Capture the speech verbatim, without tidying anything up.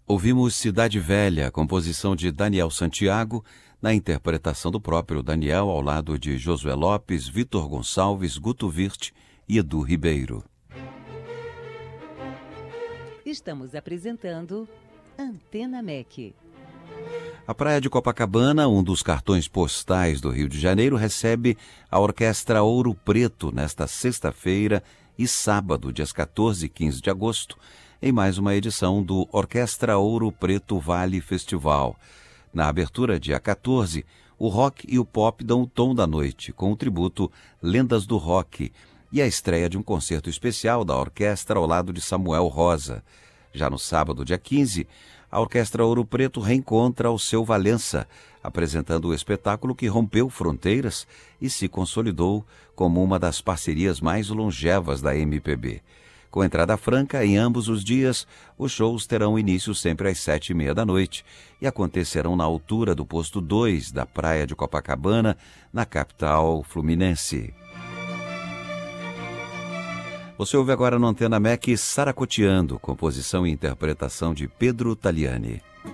Ouvimos Cidade Velha, composição de Daniel Santiago, na interpretação do próprio Daniel, ao lado de Josué Lopes, Vitor Gonçalves, Guto Virt e Edu Ribeiro. Estamos apresentando Antena M E C. A Praia de Copacabana, um dos cartões postais do Rio de Janeiro, recebe a Orquestra Ouro Preto nesta sexta-feira e sábado, dias quatorze e quinze de agosto, em mais uma edição do Orquestra Ouro Preto Vale Festival. Na abertura, dia quatorze, o rock e o pop dão o tom da noite, com o tributo Lendas do Rock e a estreia de um concerto especial da orquestra ao lado de Samuel Rosa. Já no sábado, dia quinze, a Orquestra Ouro Preto reencontra o seu Valença, apresentando o espetáculo que rompeu fronteiras e se consolidou como uma das parcerias mais longevas da M P B. Com entrada franca em ambos os dias, os shows terão início sempre às sete e meia da noite e acontecerão na altura do posto dois da Praia de Copacabana, na capital fluminense. Você ouve agora no Antena M E C Saracoteando, composição e interpretação de Pedro Tagliani.